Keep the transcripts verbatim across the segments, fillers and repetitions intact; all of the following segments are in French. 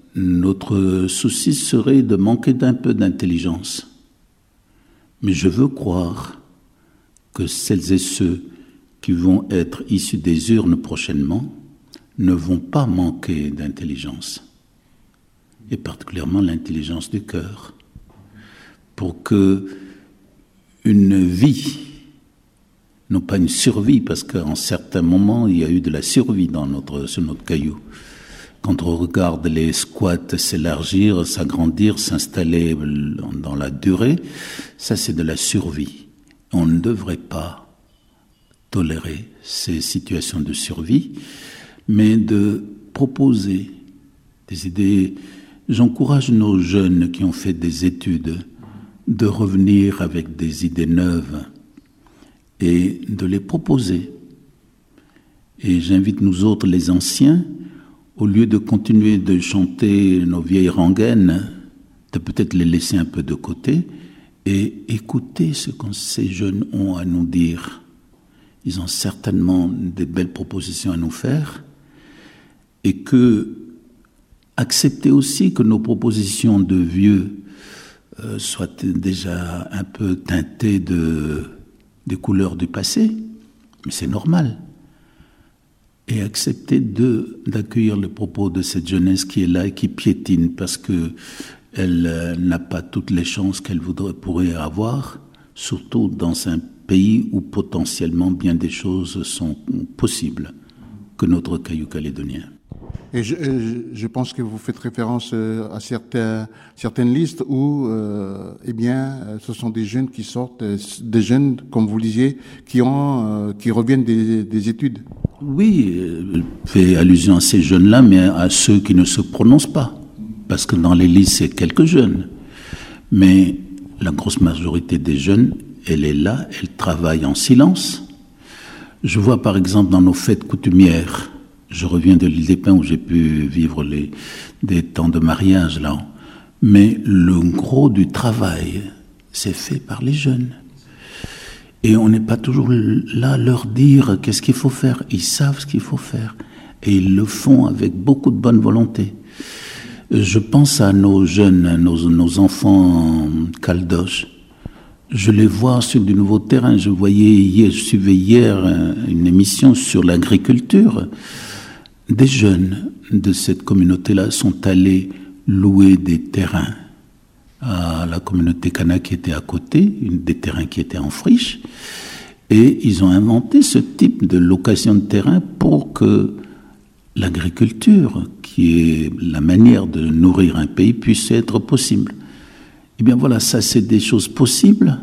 notre souci serait de manquer d'un peu d'intelligence. Mais je veux croire que celles et ceux qui vont être issus des urnes prochainement ne vont pas manquer d'intelligence, et particulièrement l'intelligence du cœur, pour que une vie, non pas une survie, parce qu'en certains moments, il y a eu de la survie dans notre, sur notre caillou. Quand on regarde les squats s'élargir, s'agrandir, s'installer dans la durée, ça c'est de la survie. On ne devrait pas tolérer ces situations de survie, mais de proposer des idées. J'encourage nos jeunes qui ont fait des études de revenir avec des idées neuves et de les proposer. Et j'invite nous autres, les anciens, au lieu de continuer de chanter nos vieilles rengaines, de peut-être les laisser un peu de côté et écouter ce que ces jeunes ont à nous dire. Ils ont certainement des belles propositions à nous faire, et que accepter aussi que nos propositions de vieux euh, soient déjà un peu teintées de, des couleurs du passé, mais c'est normal. Et accepter de, d'accueillir le propos de cette jeunesse qui est là et qui piétine parce qu'elle euh, n'a pas toutes les chances qu'elle voudrait, pourrait avoir, surtout dans un pays où potentiellement bien des choses sont possibles que notre caillou calédonien. Et je, je pense que vous faites référence à certains, certaines listes où, euh, eh bien, ce sont des jeunes qui sortent, des jeunes, comme vous le disiez, qui ont, euh, qui reviennent des, des études. Oui, je fais allusion à ces jeunes-là, mais à ceux qui ne se prononcent pas, parce que dans les listes, c'est quelques jeunes. Mais la grosse majorité des jeunes, elle est là, elle travaille en silence. Je vois par exemple dans nos fêtes coutumières, je reviens de l'île des Pins où j'ai pu vivre les, des temps de mariage là. Mais le gros du travail, c'est fait par les jeunes. Et on n'est pas toujours là à leur dire qu'est-ce qu'il faut faire. Ils savent ce qu'il faut faire. Et ils le font avec beaucoup de bonne volonté. Je pense à nos jeunes, nos, nos enfants caldoches. Je les vois sur du nouveau terrain. Je voyais hier, je suivais hier une émission sur l'agriculture. Des jeunes de cette communauté-là sont allés louer des terrains à la communauté Kana qui était à côté, des terrains qui étaient en friche, et ils ont inventé ce type de location de terrain pour que l'agriculture, qui est la manière de nourrir un pays, puisse être possible. Eh bien voilà, ça c'est des choses possibles,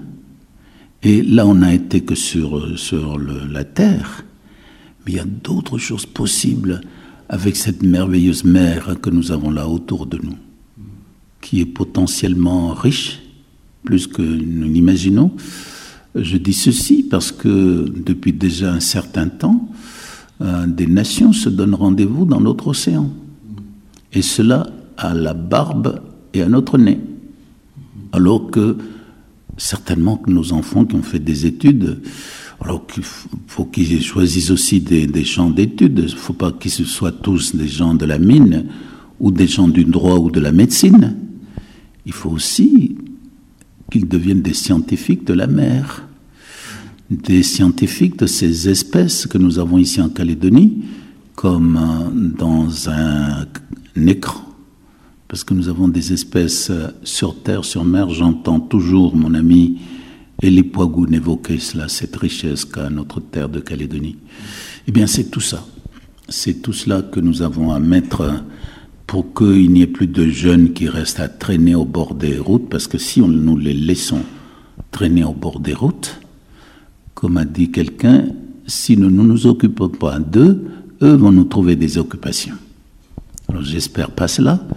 et là on n'a été que sur, sur le, la terre, mais il y a d'autres choses possibles avec cette merveilleuse mer que nous avons là autour de nous, qui est potentiellement riche, plus que nous l'imaginons. Je dis ceci parce que depuis déjà un certain temps, euh, des nations se donnent rendez-vous dans notre océan. Et cela à la barbe et à notre nez. Alors que certainement que nos enfants qui ont fait des études, alors qu'il faut qu'ils choisissent aussi des, des champs d'études, il ne faut pas qu'ils soient tous des gens de la mine ou des gens du droit ou de la médecine. Il faut aussi qu'ils deviennent des scientifiques de la mer, des scientifiques de ces espèces que nous avons ici en Calédonie, comme dans un, un écran. Parce que nous avons des espèces sur terre, sur mer. J'entends toujours mon ami Elie Poigoun évoquer cela, cette richesse qu'a notre terre de Calédonie. Eh bien, c'est tout ça. C'est tout cela que nous avons à mettre pour qu'il n'y ait plus de jeunes qui restent à traîner au bord des routes, parce que si on, nous les laissons traîner au bord des routes, comme a dit quelqu'un, si nous ne nous occupons pas d'eux, eux vont nous trouver des occupations. Alors j'espère pas cela.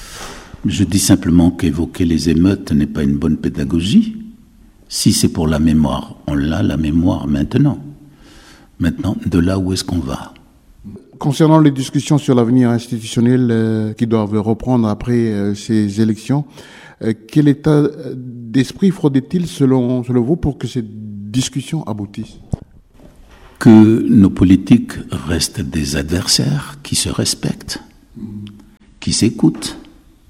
Je dis simplement qu'évoquer les émeutes n'est pas une bonne pédagogie. Si c'est pour la mémoire, on l'a, la mémoire, maintenant. Maintenant, de là où est-ce qu'on va ? Concernant les discussions sur l'avenir institutionnel euh, qui doivent reprendre après euh, ces élections, euh, quel état d'esprit faudrait-il selon, selon vous pour que ces discussions aboutissent ? Que nos politiques restent des adversaires qui se respectent, qui s'écoutent.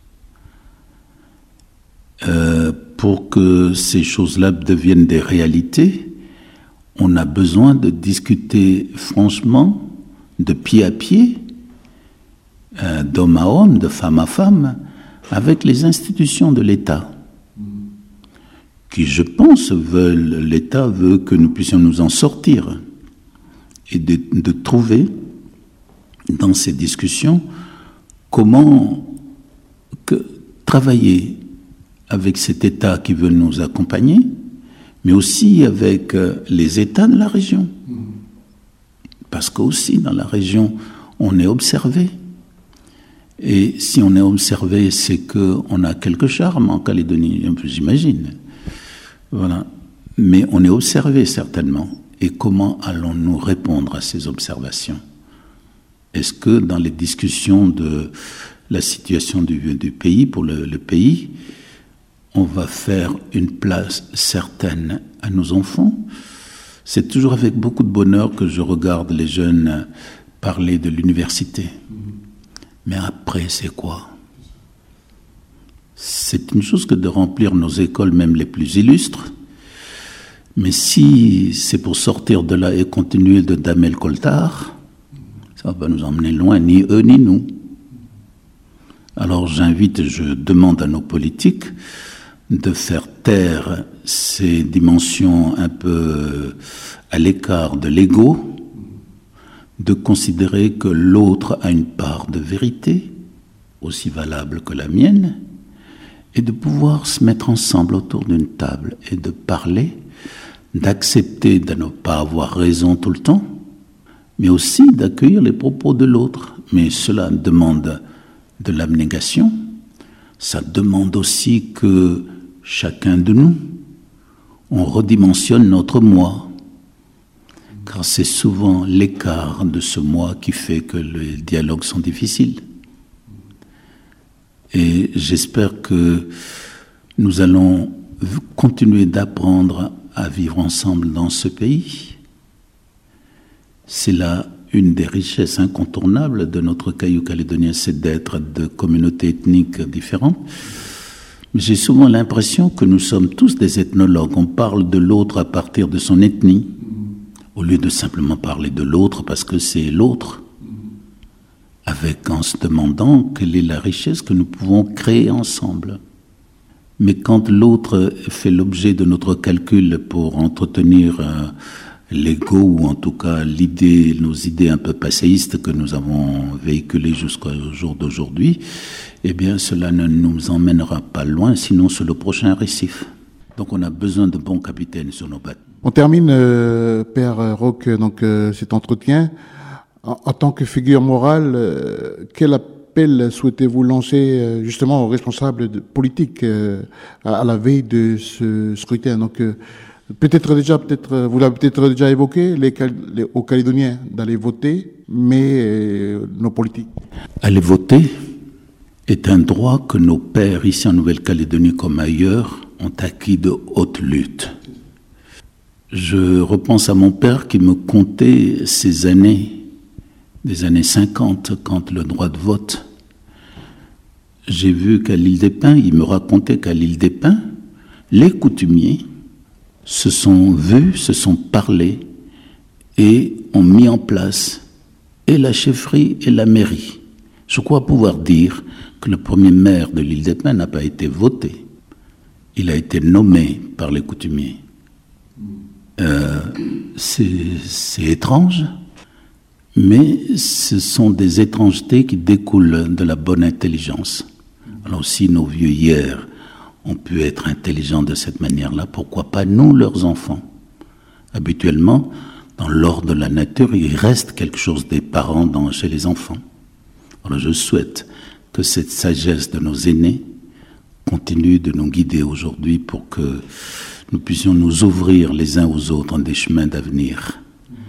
Euh, pour que ces choses-là deviennent des réalités, on a besoin de discuter franchement, de pied à pied, euh, d'homme à homme, de femme à femme, avec les institutions de l'État, qui, je pense, veulent, l'État veut que nous puissions nous en sortir et de, de trouver dans ces discussions comment que, travailler avec cet État qui veut nous accompagner, mais aussi avec les États de la région. Parce qu'aussi, dans la région, on est observé. Et si on est observé, c'est qu'on a quelque charme en Calédonie, j'imagine. Voilà. Mais on est observé, certainement. Et comment allons-nous répondre à ces observations? Est-ce que dans les discussions de la situation du, du pays, pour le, le pays, on va faire une place certaine à nos enfants? C'est toujours avec beaucoup de bonheur que je regarde les jeunes parler de l'université. Mais après, c'est quoi? C'est une chose que de remplir nos écoles, même les plus illustres. Mais si c'est pour sortir de là et continuer de damer le coltard, ça va nous emmener loin, ni eux ni nous. Alors j'invite, je demande à nos politiques de faire taire ces dimensions un peu à l'écart de l'ego, de considérer que l'autre a une part de vérité, aussi valable que la mienne, et de pouvoir se mettre ensemble autour d'une table et de parler, d'accepter de ne pas avoir raison tout le temps, mais aussi d'accueillir les propos de l'autre. Mais cela demande de l'abnégation, ça demande aussi que chacun de nous, on redimensionne notre moi, car c'est souvent l'écart de ce moi qui fait que les dialogues sont difficiles. Et j'espère que nous allons continuer d'apprendre à vivre ensemble dans ce pays. C'est là une des richesses incontournables de notre caillou calédonien, c'est d'être de communautés ethniques différentes. Mais j'ai souvent l'impression que nous sommes tous des ethnologues. On parle de l'autre à partir de son ethnie, au lieu de simplement parler de l'autre parce que c'est l'autre, avec en se demandant quelle est la richesse que nous pouvons créer ensemble. Mais quand l'autre fait l'objet de notre calcul pour entretenir euh, l'ego, ou en tout cas l'idée, nos idées un peu passéistes que nous avons véhiculées jusqu'au jour d'aujourd'hui, eh bien cela ne nous emmènera pas loin, sinon sur le prochain récif. Donc on a besoin de bons capitaines sur nos bateaux. On termine, euh, Père Roch, donc euh, cet entretien. En, en tant que figure morale, euh, quel appel souhaitez-vous lancer euh, justement aux responsables de, politiques euh, à, à la veille de ce scrutin? Donc euh, peut-être déjà, peut-être vous l'avez peut-être déjà évoqué, les, les, aux Calédoniens d'aller voter, mais euh, nos politiques. Aller voter est un droit que nos pères ici en Nouvelle-Calédonie comme ailleurs ont acquis de haute lutte. Je repense à mon père qui me contait ces années, des années cinquante, quand le droit de vote. J'ai vu qu'à l'île des Pins, il me racontait qu'à l'île des Pins, les coutumiers se sont vus, se sont parlé et ont mis en place et la chefferie et la mairie. Je crois pouvoir dire que le premier maire de l'île des Pins n'a pas été voté. Il a été nommé par les coutumiers. Euh, c'est, c'est étrange, mais ce sont des étrangetés qui découlent de la bonne intelligence. Alors si nos vieux hier ont pu être intelligents de cette manière-là, pourquoi pas nous, leurs enfants? Habituellement, dans l'ordre de la nature, il reste quelque chose des parents dans, chez les enfants. Alors je souhaite que cette sagesse de nos aînés continue de nous guider aujourd'hui pour que nous puissions nous ouvrir les uns aux autres en des chemins d'avenir.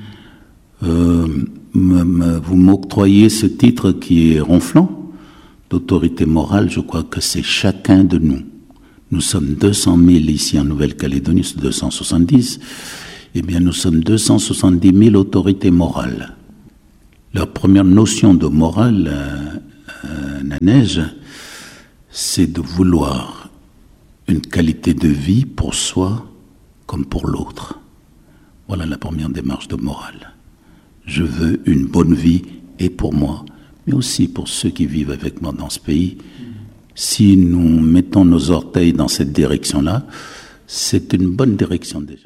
Euh, me, me, vous m'octroyez ce titre qui est ronflant, d'autorité morale. Je crois que c'est chacun de nous. Nous sommes deux cent mille ici en Nouvelle-Calédonie, c'est deux cent soixante-dix. Eh bien, nous sommes deux cent soixante-dix mille autorités morales. Leur première notion de morale euh, euh, neige, c'est de vouloir une qualité de vie pour soi comme pour l'autre. Voilà la première démarche de morale. Je veux une bonne vie et pour moi, mais aussi pour ceux qui vivent avec moi dans ce pays. Si nous mettons nos orteils dans cette direction-là, c'est une bonne direction déjà.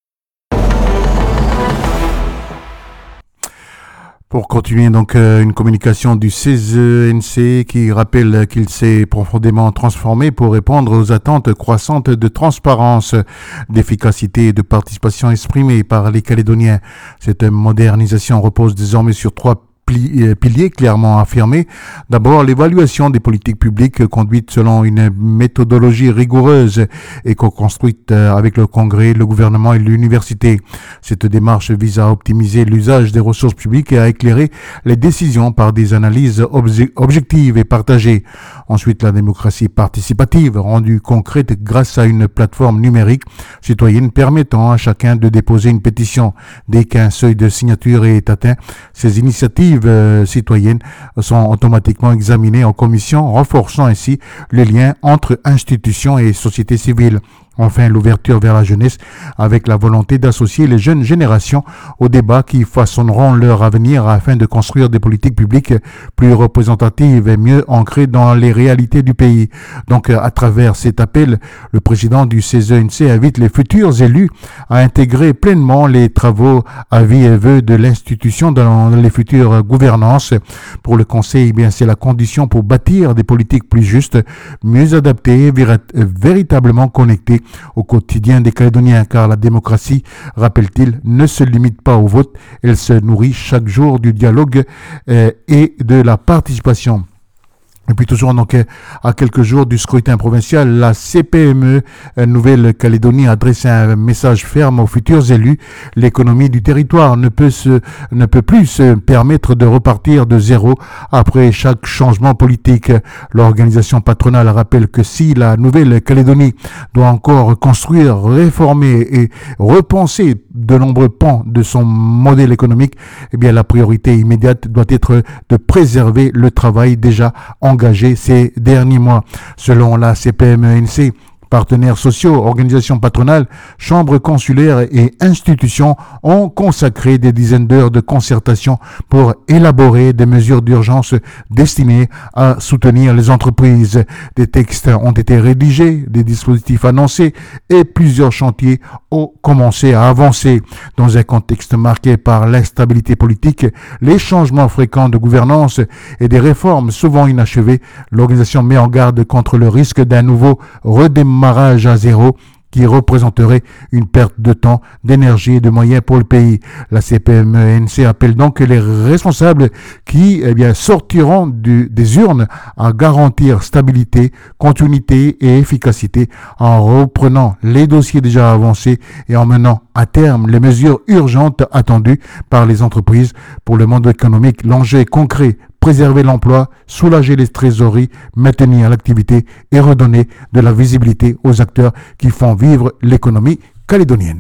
Pour continuer, donc, euh, une communication du C E S E N C qui rappelle qu'il s'est profondément transformé pour répondre aux attentes croissantes de transparence, d'efficacité et de participation exprimées par les Calédoniens. Cette modernisation repose désormais sur trois piliers clairement affirmés. D'abord, l'évaluation des politiques publiques conduites selon une méthodologie rigoureuse et co-construite avec le Congrès, le gouvernement et l'université. Cette démarche vise à optimiser l'usage des ressources publiques et à éclairer les décisions par des analyses obje- objectives et partagées. Ensuite, la démocratie participative rendue concrète grâce à une plateforme numérique citoyenne permettant à chacun de déposer une pétition. Dès qu'un seuil de signature est atteint, ces initiatives euh, citoyennes sont automatiquement examinées en commission, renforçant ainsi le lien entre institutions et société civile. Enfin, l'ouverture vers la jeunesse avec la volonté d'associer les jeunes générations aux débats qui façonneront leur avenir afin de construire des politiques publiques plus représentatives et mieux ancrées dans les réalités du pays. Donc, à travers cet appel, le président du C E S E N C invite les futurs élus à intégrer pleinement les travaux, avis et vœux de l'institution dans les futures gouvernances. Pour le Conseil, eh bien, c'est la condition pour bâtir des politiques plus justes, mieux adaptées, véri- véritablement connectées au quotidien des Calédoniens, car la démocratie, rappelle-t-il, ne se limite pas au vote, elle se nourrit chaque jour du dialogue euh, et de la participation. Et puis toujours donc à quelques jours du scrutin provincial, la C P M E Nouvelle-Calédonie a adressé un message ferme aux futurs élus. L'économie du territoire ne peut se, ne peut plus se permettre de repartir de zéro après chaque changement politique. L'organisation patronale rappelle que si la Nouvelle-Calédonie doit encore construire, réformer et repenser de nombreux pans de son modèle économique, eh bien la priorité immédiate doit être de préserver le travail déjà engagé ces derniers mois. Selon la C P M E N C, partenaires sociaux, organisations patronales, chambres consulaires et institutions ont consacré des dizaines d'heures de concertation pour élaborer des mesures d'urgence destinées à soutenir les entreprises. Des textes ont été rédigés, des dispositifs annoncés et plusieurs chantiers ont commencé à avancer. Dans un contexte marqué par l'instabilité politique, les changements fréquents de gouvernance et des réformes souvent inachevées, l'organisation met en garde contre le risque d'un nouveau redémarrage Marrage à zéro qui représenterait une perte de temps, d'énergie et de moyens pour le pays. La C P M E N C appelle donc les responsables qui eh bien, sortiront du, des urnes à garantir stabilité, continuité et efficacité en reprenant les dossiers déjà avancés et en menant à terme les mesures urgentes attendues par les entreprises. Pour le monde économique, l'enjeu est concret: préserver l'emploi, soulager les trésoreries, maintenir l'activité et redonner de la visibilité aux acteurs qui font vivre l'économie calédonienne.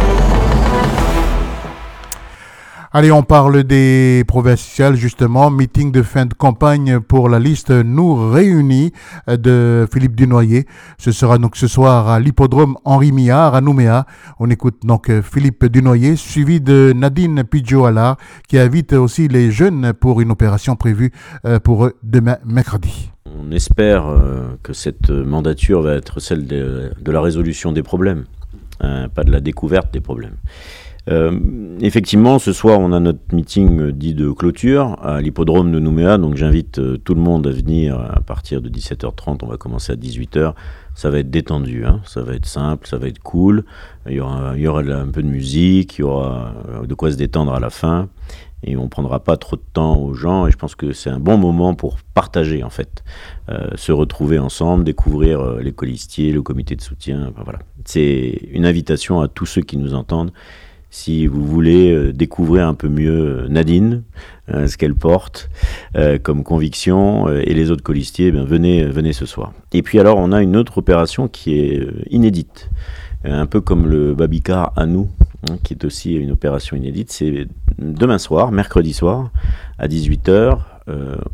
Allez, on parle des provinciales, justement. Meeting de fin de campagne pour la liste Nous Réunis de Philippe Dunoyer. Ce sera donc ce soir à l'hippodrome Henri Millard à Nouméa. On écoute donc Philippe Dunoyer, suivi de Nadine Pidjo-Allard, qui invite aussi les jeunes pour une opération prévue pour eux demain, mercredi. On espère que cette mandature va être celle de, de la résolution des problèmes, hein, pas de la découverte des problèmes. Euh, effectivement, ce soir, on a notre meeting euh, dit de clôture à l'hippodrome de Nouméa, donc j'invite euh, tout le monde à venir à partir de dix-sept heures trente, on va commencer à dix-huit heures, ça va être détendu, hein, ça va être simple, ça va être cool, il y aura, il y aura un peu de musique, il y aura de quoi se détendre à la fin, et on ne prendra pas trop de temps aux gens, et je pense que c'est un bon moment pour partager en fait, euh, se retrouver ensemble, découvrir euh, les colistiers, le comité de soutien, enfin, voilà. C'est une invitation à tous ceux qui nous entendent. Si vous voulez euh, découvrir un peu mieux Nadine, euh, ce qu'elle porte euh, comme conviction, euh, et les autres colistiers, ben, venez, venez ce soir. Et puis alors, on a une autre opération qui est euh, inédite, euh, un peu comme le Babicar à nous, hein, qui est aussi une opération inédite. C'est demain soir, mercredi soir, à dix-huit heures, euh, au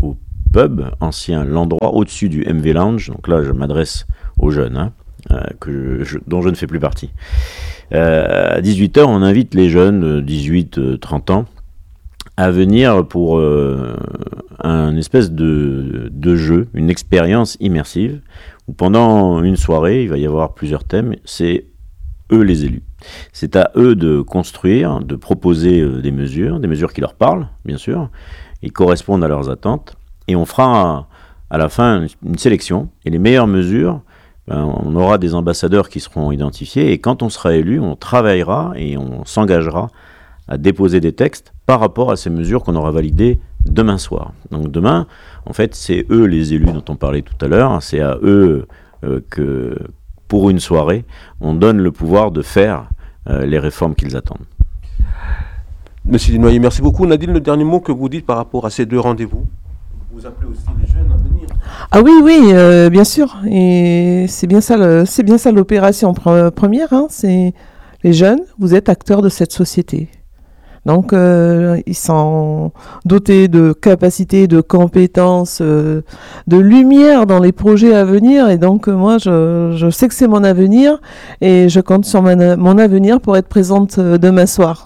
pub, ancien l'endroit au-dessus du M V Lounge. Donc là, je m'adresse aux jeunes, hein, euh, que je, dont je ne fais plus partie. Euh, à dix-huit heures, on invite les jeunes de dix-huit à trente ans à venir pour euh, un espèce de, de jeu, une expérience immersive, où pendant une soirée, il va y avoir plusieurs thèmes. C'est eux les élus. C'est à eux de construire, de proposer euh, des mesures, des mesures qui leur parlent, bien sûr, et correspondent à leurs attentes. Et on fera à la fin une sélection. Et les meilleures mesures, ben, on aura des ambassadeurs qui seront identifiés. Et quand on sera élu, on travaillera et on s'engagera à déposer des textes par rapport à ces mesures qu'on aura validées demain soir. Donc demain, en fait, c'est eux les élus dont on parlait tout à l'heure. C'est à eux euh, que, pour une soirée, on donne le pouvoir de faire euh, les réformes qu'ils attendent. Monsieur Desnoyers, merci beaucoup. Nadine, le dernier mot que vous dites par rapport à ces deux rendez-vous. Vous appelez aussi les jeunes à venir. Ah oui, oui, euh, bien sûr. Et c'est bien ça, le, c'est bien ça l'opération pre- première. Hein, c'est les jeunes, vous êtes acteurs de cette société. Donc, euh, ils sont dotés de capacités, de compétences, euh, de lumière dans les projets à venir. Et donc, euh, moi, je, je sais que c'est mon avenir et je compte sur mon, mon avenir pour être présente euh, demain soir.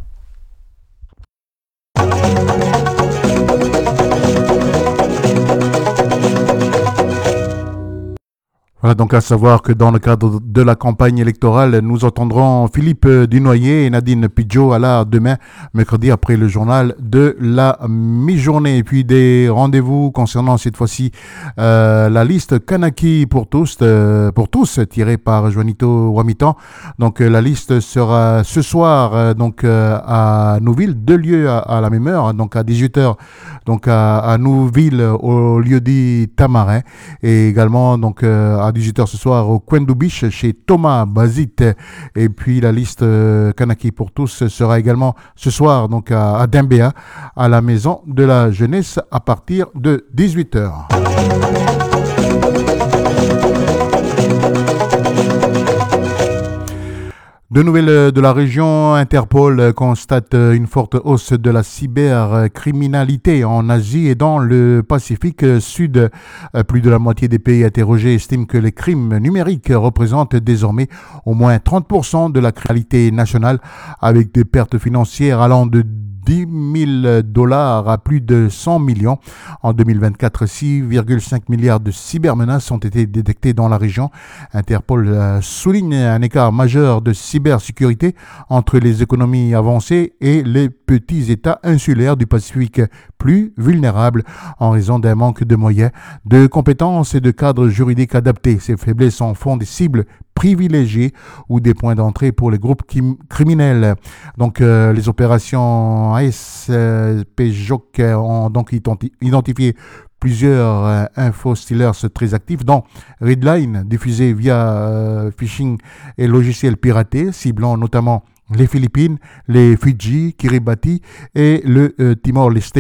Voilà, donc à savoir que dans le cadre de la campagne électorale, nous entendrons Philippe Desnoyers et Nadine Pidgeot à la demain, mercredi, après le journal de la mi-journée. Et puis des rendez-vous concernant cette fois-ci euh, la liste Kanaki pour tous, euh, pour tous tirée par Juanito Wamitan. Donc euh, la liste sera ce soir euh, donc euh, à Nouville, deux lieux à, à la même heure, donc à dix-huit heures, donc à, à Nouville au lieu dit Tamarin, et également donc euh, à dix-huit heures ce soir au Coin du Biche chez Thomas Bazit. Et puis la liste euh, Kanaki pour tous sera également ce soir donc à, à Dembéa à la maison de la jeunesse à partir de dix-huit heures. De nouvelles de la région, Interpol constate une forte hausse de la cybercriminalité en Asie et dans le Pacifique Sud. Plus de la moitié des pays interrogés estiment que les crimes numériques représentent désormais au moins trente pour cent de la criminalité nationale, avec des pertes financières allant de dix mille dollars à plus de cent millions. En deux mille vingt-quatre, six virgule cinq milliards de cybermenaces ont été détectées dans la région. Interpol euh, souligne un écart majeur de cybersécurité entre les économies avancées et les petits États insulaires du Pacifique, plus vulnérables en raison d'un manque de moyens, de compétences et de cadres juridiques adaptés. Ces faiblesses en font des cibles privilégiés ou des points d'entrée pour les groupes kim- criminels. Donc euh, les opérations A S P J O C ont donc identi- identifié plusieurs euh, info-stealers très actifs, dont Redline, diffusé via euh, phishing et logiciels piratés, ciblant notamment les Philippines, les Fidji, Kiribati et le euh, Timor-Leste.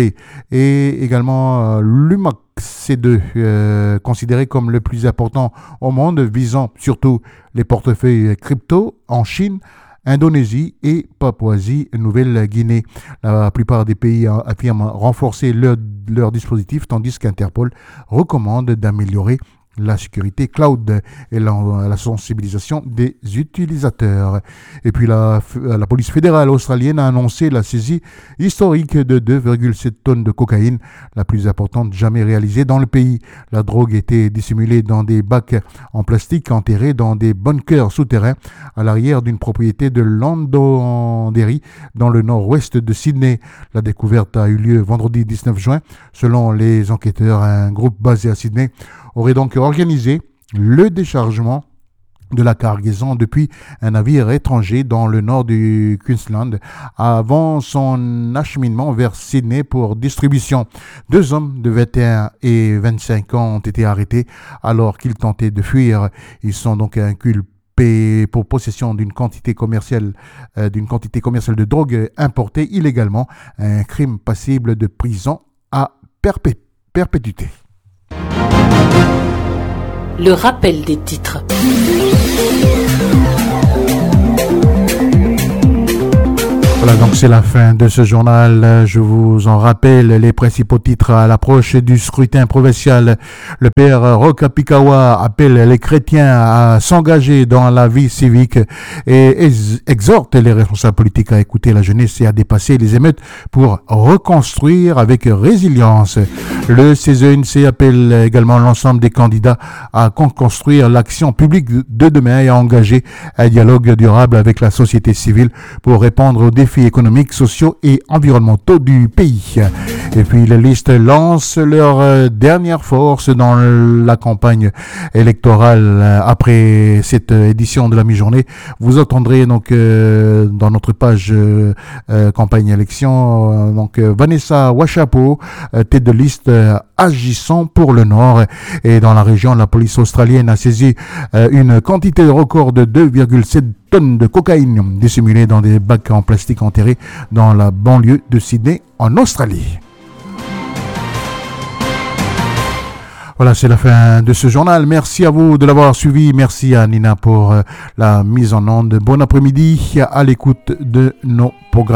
Et également euh, l'U M A C C deux, euh, considéré comme le plus important au monde, visant surtout les portefeuilles crypto en Chine, Indonésie et Papouasie-Nouvelle-Guinée. La plupart des pays affirment renforcer leur, leur dispositif, tandis qu'Interpol recommande d'améliorer la sécurité cloud et la, la sensibilisation des utilisateurs. Et puis la, la police fédérale australienne a annoncé la saisie historique de deux virgule sept tonnes de cocaïne, la plus importante jamais réalisée dans le pays. La drogue était dissimulée dans des bacs en plastique enterrés dans des bunkers souterrains à l'arrière d'une propriété de Londonderry dans le nord-ouest de Sydney. La découverte a eu lieu vendredi dix-neuf juin. Selon les enquêteurs, un groupe basé à Sydney aurait donc organisé le déchargement de la cargaison depuis un navire étranger dans le nord du Queensland avant son acheminement vers Sydney pour distribution. Deux hommes de vingt et un et vingt-cinq ans ont été arrêtés alors qu'ils tentaient de fuir. Ils sont donc inculpés pour possession d'une quantité commerciale euh, d'une quantité commerciale de drogue importée illégalement, un crime passible de prison à perpé- perpétuité. Le rappel des titres. Voilà, donc c'est la fin de ce journal. Je vous en rappelle les principaux titres à l'approche du scrutin provincial. Le père Rokapikawa appelle les chrétiens à s'engager dans la vie civique et exhorte les responsables politiques à écouter la jeunesse et à dépasser les émeutes pour reconstruire avec résilience. Le C E S E N C appelle également l'ensemble des candidats à construire l'action publique de demain et à engager un dialogue durable avec la société civile pour répondre aux défis économiques, sociaux et environnementaux du pays. Et puis les listes lancent leur dernière force dans la campagne électorale. Après cette édition de la mi-journée, vous entendrez donc euh, dans notre page euh, campagne élection euh, donc euh, Vanessa Washapo, euh, tête de liste euh, agissant pour le Nord. Et dans la région, la police australienne a saisi euh, une quantité record de deux virgule sept tonnes de cocaïne dissimulée dans des bacs en plastique enterrés dans la banlieue de Sydney en Australie. Voilà, c'est la fin de ce journal. Merci à vous de l'avoir suivi. Merci à Nina pour euh, la mise en onde. Bon après-midi à l'écoute de nos programmes.